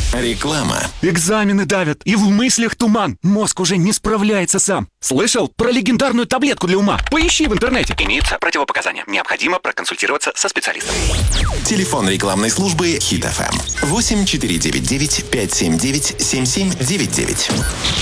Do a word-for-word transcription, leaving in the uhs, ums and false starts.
Реклама. Экзамены давят, и в мыслях туман. Мозг уже не справляется сам. Слышал про легендарную таблетку для ума? Поищи в интернете. Имеются противопоказания. Необходимо проконсультироваться со специалистом. Телефон рекламной службы Хит эф эм восемь четыре девять девять пять семь девять семь семь девять девять.